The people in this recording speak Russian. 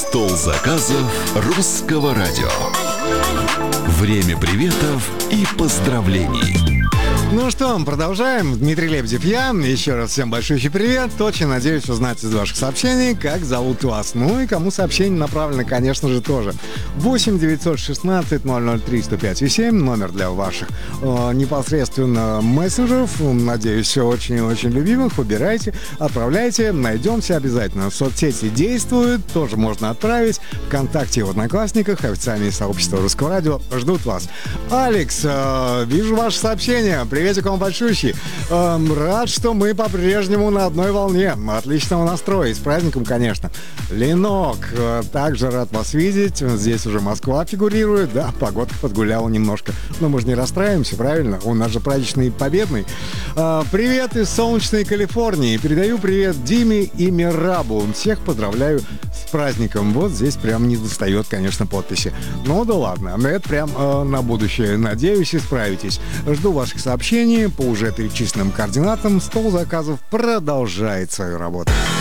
Стол заказов Русского радио. Время приветов и поздравлений. Ну что, продолжаем. Дмитрий Лебедев, я. Еще раз всем большущий привет. Очень надеюсь узнать из ваших сообщений, как зовут вас. Ну и кому сообщение направлено, конечно же, тоже. 8 916 003 105 7. Номер для ваших непосредственно мессенджеров. Надеюсь, очень-очень любимых. Выбирайте, отправляйте. Найдемся обязательно. Соцсети действуют. Тоже можно отправить. ВКонтакте и в Одноклассниках. Официальные сообщества Русского радио ждут вас. Алекс, вижу ваше сообщение. Приветик вам большущий. Рад, что мы по-прежнему на одной волне. Отличного настроя. И с праздником, конечно. Ленок, также рад вас видеть. Здесь уже Москва фигурирует. Да, погодка подгуляла немножко. Но мы же не расстраиваемся, правильно? У нас же праздничный победный. Привет из солнечной Калифорнии. Передаю привет Диме и Мирабу. Всех поздравляю с праздником. Вот здесь прям не достает, конечно, подписи. Ну да ладно. Это прям на будущее. Надеюсь, исправитесь. Жду ваших сообщений по уже перечисленным координатам. Стол заказов продолжает свою работу.